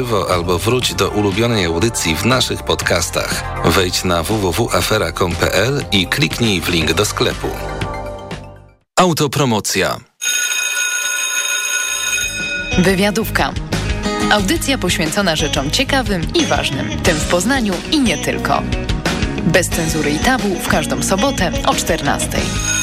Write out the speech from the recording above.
żywo albo wróć do ulubionej audycji w naszych podcastach. Wejdź na www.afera.com.pl i kliknij w link do sklepu. Autopromocja. Wywiadówka. Audycja poświęcona rzeczom ciekawym i ważnym, tym w Poznaniu i nie tylko. Bez cenzury i tabu w każdą sobotę o 14:00.